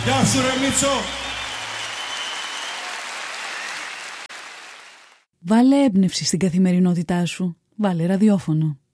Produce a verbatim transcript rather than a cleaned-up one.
Γεια σου ρε Μίτσο. Βάλε έμπνευση στην καθημερινότητά σου. Βάλε ραδιόφωνο.